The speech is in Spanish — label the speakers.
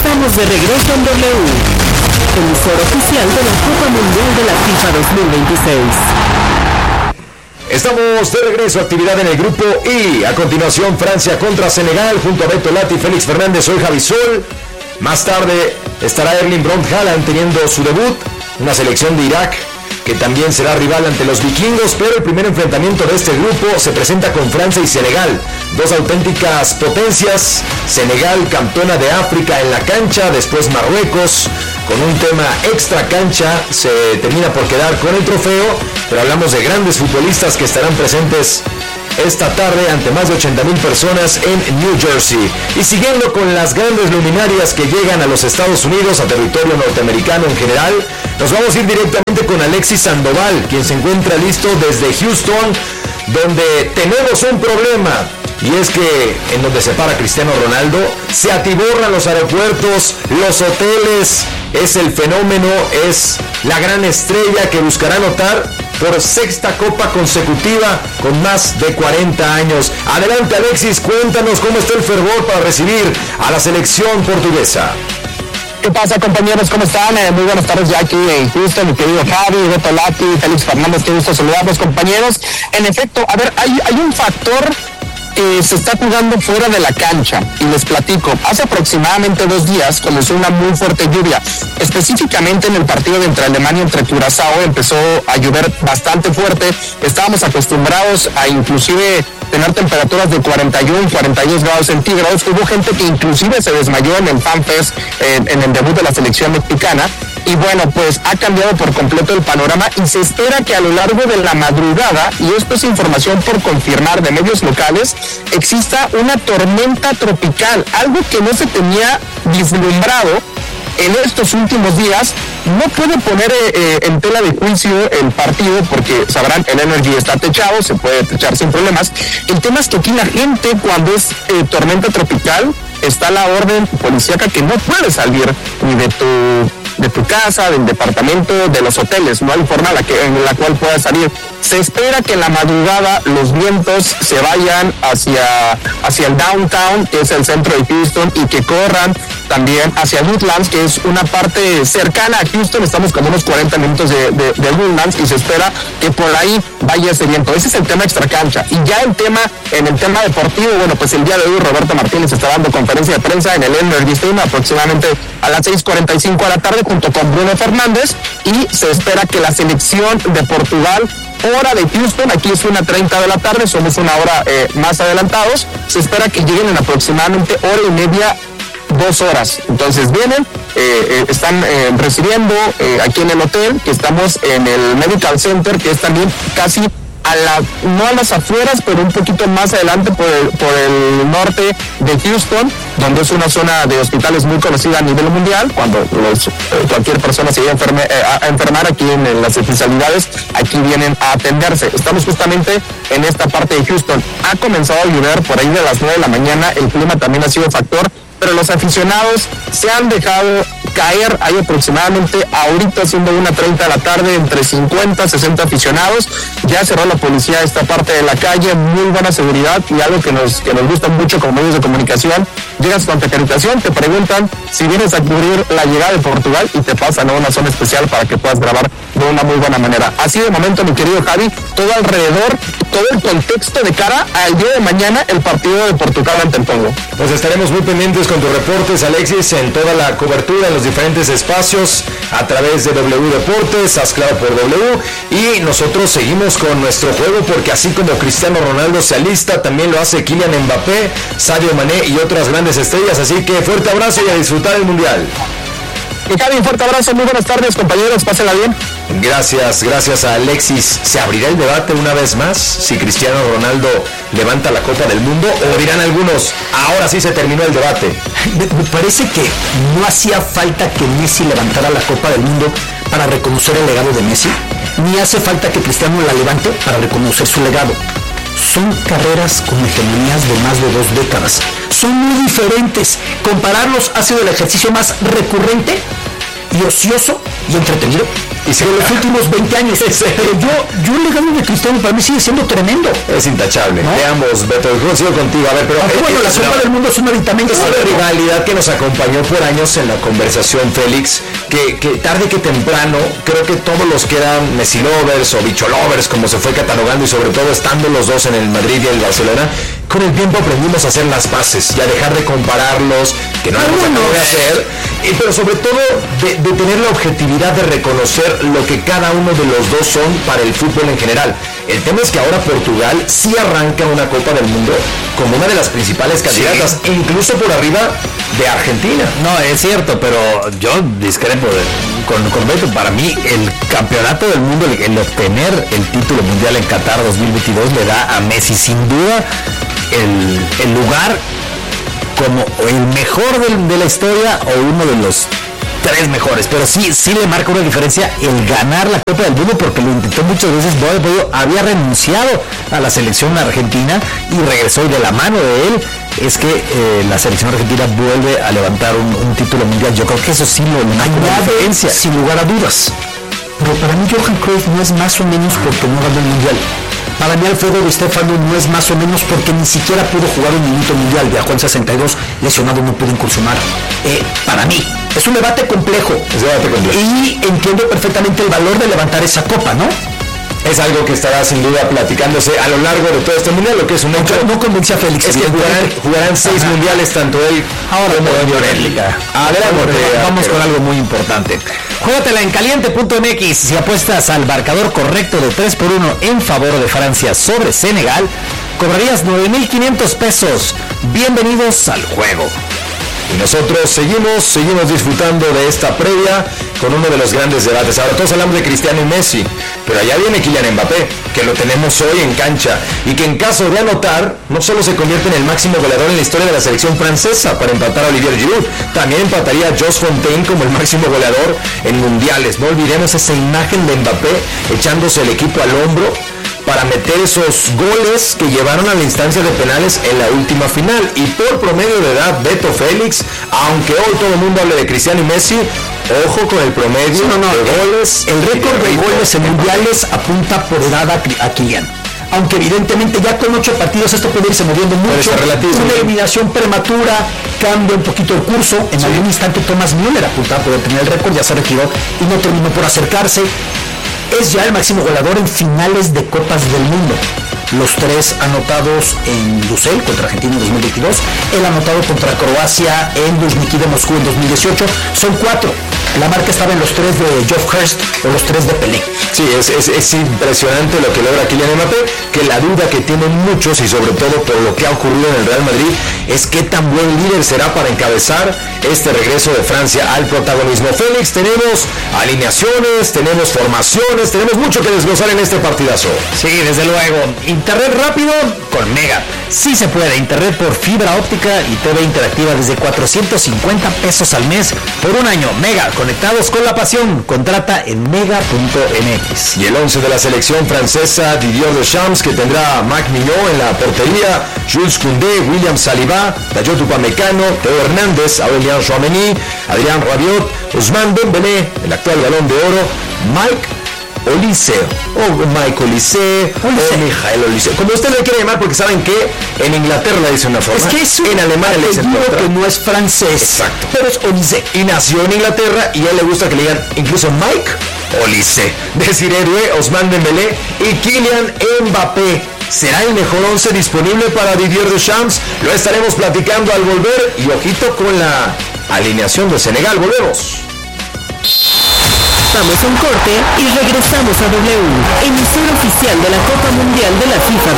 Speaker 1: Estamos de regreso en W, emisora oficial de la Copa Mundial de la FIFA 2026.
Speaker 2: Estamos de regreso, actividad en el grupo I. A continuación, Francia contra Senegal, junto a Beto Lati y Félix Fernández. Soy Javi Sol. Más tarde estará Erling Braut Haaland teniendo su debut. Una selección de Irak que también será rival ante los vikingos, pero el primer enfrentamiento de este grupo se presenta con Francia y Senegal, dos auténticas potencias. Senegal, campeona de África en la cancha, después Marruecos, con un tema extra cancha, se termina por quedar con el trofeo, pero hablamos de grandes futbolistas que estarán presentes esta tarde ante más de 80,000 personas en New Jersey. Y siguiendo con las grandes luminarias que llegan a los Estados Unidos, a territorio norteamericano en general, nos vamos a ir directamente con Alexis Sandoval, quien se encuentra listo desde Houston, donde tenemos un problema. Y es que en donde se para Cristiano Ronaldo, se atiborran los aeropuertos, los hoteles, es el fenómeno, es la gran estrella que buscará anotar por sexta copa consecutiva con más de 40 años. Adelante Alexis, cuéntanos cómo está el fervor para recibir a la selección portuguesa.
Speaker 3: ¿Qué pasa, compañeros? ¿Cómo están? Muy buenas tardes ya aquí en Houston, mi querido Javi, Beto Lati, Félix Fernández, qué gusto saludarlos, compañeros. En efecto, a ver, hay un factor que se está jugando fuera de la cancha, y les platico. Hace aproximadamente 2 días comenzó una muy fuerte lluvia, específicamente en el partido de entre Alemania y Curazao. Empezó a llover bastante fuerte. Estábamos acostumbrados a inclusive tener temperaturas de 41, 42 grados centígrados. Hubo gente que inclusive se desmayó en el FanFest, en el debut de la selección mexicana. Y bueno, pues ha cambiado por completo el panorama y se espera que a lo largo de la madrugada, y esto es información por confirmar de medios locales, exista una tormenta tropical, algo que no se tenía vislumbrado en estos últimos días. No puede poner en tela de juicio el partido porque, sabrán, el Energy está techado, se puede techar sin problemas. El tema es que aquí la gente, cuando es tormenta tropical, está la orden policíaca que no puede salir ni de tu casa, del departamento, de los hoteles. No hay forma en la cual pueda salir. Se espera que en la madrugada los vientos se vayan hacia el downtown, que es el centro de Houston, y que corran también hacia Woodlands, que es una parte cercana a Houston. Estamos como unos 40 minutos de Woodlands, y se espera que por ahí vaya ese viento. Ese es el tema extracancha. Y ya en el tema deportivo, bueno, pues el día de hoy Roberto Martínez está dando conferencia de prensa en el Energy Stadium aproximadamente a las 6:45 de la tarde, junto con Bruno Fernández, y se espera que la selección de Portugal, hora de Houston, aquí es 1:30 de la tarde, somos una hora más adelantados, se espera que lleguen en aproximadamente hora y media, 2 horas. Entonces vienen, están recibiendo aquí en el hotel, que estamos en el Medical Center, que es también casi no a las afueras, pero un poquito más adelante por el norte de Houston, donde es una zona de hospitales muy conocida a nivel mundial. Cuando cualquier persona se llega a enfermar aquí en las especialidades, aquí vienen a atenderse. Estamos justamente en esta parte de Houston. Ha comenzado a llover por ahí de las 9 de la mañana, el clima también ha sido factor, pero los aficionados se han dejado caer. Hay aproximadamente ahorita, siendo 1:30 de la tarde, entre 50 y 60 aficionados. Ya cerró la policía esta parte de la calle, muy buena seguridad, y algo que nos gusta mucho como medios de comunicación. Llegas con tu acreditación, te preguntan si vienes a cubrir la llegada de Portugal y te pasan a una zona especial para que puedas grabar de una muy buena manera. Así de momento, mi querido Javi, todo alrededor, todo el contexto de cara al día de mañana, el partido de Portugal ante el Congo.
Speaker 2: Pues estaremos muy pendientes con tus reportes, Alexis, en toda la cobertura en los diferentes espacios a través de W Deportes, haz claro por W, y nosotros seguimos con nuestro juego, porque así como Cristiano Ronaldo se alista, también lo hace Kylian Mbappé, Sadio Mané y otras grandes estrellas, así que fuerte abrazo y a disfrutar el Mundial.
Speaker 3: Y Javi, un fuerte abrazo, muy buenas tardes, compañeros, pásenla bien.
Speaker 2: Gracias a Alexis. ¿Se abrirá el debate una vez más si Cristiano Ronaldo levanta la Copa del Mundo? ¿O dirán algunos, ahora sí se terminó el debate?
Speaker 4: Me parece que no hacía falta que Messi levantara la Copa del Mundo para reconocer el legado de Messi, ni hace falta que Cristiano la levante para reconocer su legado. Son carreras con hegemonías de más de 2 décadas. Son muy diferentes. Compararlos ha sido el ejercicio más recurrente y ocioso y entretenido de los últimos 20 años. Pero yo el legado de Cristiano para mí sigue siendo tremendo.
Speaker 2: Es intachable. ¿No? Veamos, Beto, yo sigo contigo. A ver, pero
Speaker 4: bueno, la Copa del Mundo es un aditamento.
Speaker 2: Es una rivalidad que nos acompañó por años en la conversación, Félix, que tarde que temprano, creo que todos los que eran Messi lovers o bicho lovers, como se fue catalogando, y sobre todo estando los dos en el Madrid y el Barcelona, con el tiempo aprendimos a hacer las paces y a dejar de compararlos, que no lo acabo de hacer, pero sobre todo de tener la objetividad de reconocer lo que cada uno de los dos son para el fútbol en general. El tema es que ahora Portugal sí arranca una Copa del Mundo como una de las principales candidatas, incluso por arriba de Argentina.
Speaker 5: No, es cierto, pero yo discrepo con Beto. Para mí el campeonato del mundo, el obtener el título mundial en Qatar 2022 le da a Messi sin duda el lugar como el mejor de la historia o uno de los 3 mejores, pero sí le marca una diferencia el ganar la Copa del Mundo, porque lo intentó muchas veces. Bollo había renunciado a la selección argentina y regresó, y de la mano de él es que la selección argentina vuelve a levantar un título mundial. Yo creo que eso sí lo marca una diferencia,
Speaker 4: sin lugar a dudas. Pero para mí Johan Cruyff no es más o menos porque no ganó el mundial. Para mí Alfredo Di Stéfano no es más o menos porque ni siquiera pudo jugar un minuto mundial. Viajó en 62, lesionado, no pudo incursionar. Para mí es un debate complejo. Y entiendo perfectamente el valor de levantar esa copa, ¿no?
Speaker 2: Es algo que estará sin duda platicándose a lo largo de todo este mundial, lo que es un hecho.
Speaker 4: No convence a Félix.
Speaker 2: Es que jugarán 6 mundiales, tanto él como Llorelli.
Speaker 5: Vamos con algo muy importante. Júgatela en caliente.mx. Si apuestas al marcador correcto de 3-1 en favor de Francia sobre Senegal, cobrarías 9,500 pesos. Bienvenidos al juego.
Speaker 2: Y nosotros seguimos disfrutando de esta previa con uno de los grandes debates. Ahora todos hablamos de Cristiano y Messi, pero allá viene Kylian Mbappé, que lo tenemos hoy en cancha, y que en caso de anotar, no solo se convierte en el máximo goleador en la historia de la selección francesa para empatar a Olivier Giroud, también empataría a Jos Fontaine como el máximo goleador en mundiales. No olvidemos esa imagen de Mbappé echándose el equipo al hombro para meter esos goles que llevaron a la instancia de penales en la última final. Y por promedio de edad, Beto, Félix, aunque hoy todo el mundo hable de Cristiano y Messi, ojo con el promedio de goles.
Speaker 4: El récord de goles en mundiales apunta por edad a Kylian. Aunque evidentemente ya con 8 partidos esto puede irse moviendo mucho. Una eliminación prematura cambia un poquito el curso. En algún instante Thomas Müller apuntaba por tener el récord, ya se retiró y no terminó por acercarse. Es ya el máximo goleador en finales de Copas del Mundo. Los 3 anotados en Düsseldorf contra Argentina en 2022, el anotado contra Croacia en Luzhniki de Moscú en 2018, son 4. La marca estaba en los 3 de Geoff Hurst o los 3 de Pelé.
Speaker 2: Sí, es impresionante lo que logra Kylian Mbappé, que la duda que tienen muchos, y sobre todo por lo que ha ocurrido en el Real Madrid, es qué tan buen líder será para encabezar este regreso de Francia al protagonismo. Félix, tenemos alineaciones, tenemos formaciones, tenemos mucho que desglosar en este partidazo.
Speaker 5: Sí, desde luego. Internet rápido con Mega. Sí se puede. Internet por fibra óptica y TV interactiva desde 450 pesos al mes por un año. Mega, conectados con la pasión. Contrata en mega.mx.
Speaker 2: Y el 11 de la selección francesa, Didier Deschamps, que tendrá a Marc Mignon en la portería, Jules Koundé, William Saliba, Dayot Upamecano, Theo Hernández, Aurélien Tchouameni, Adrien Rabiot, Ousmane Dembélé, el actual Balón de Oro, Mike Olise, o Mike Olise, o Michael Olise, como usted le quiere llamar, porque saben que en Inglaterra le dice una forma,
Speaker 4: es que es
Speaker 2: en Alemania le dicen otra,
Speaker 4: que no es francés.
Speaker 2: Exacto.
Speaker 4: Pero es Olise.
Speaker 2: Y nació en Inglaterra y a él le gusta que le digan incluso Mike Olise. Desiree, Ousmane Dembélé y Kylian Mbappé. ¿Será el mejor 11 disponible para Didier Deschamps? Lo estaremos platicando al volver, y ojito con la alineación de Senegal. Volvemos.
Speaker 1: Vamos a un corte y regresamos a W, emisora oficial de la Copa Mundial de la FIFA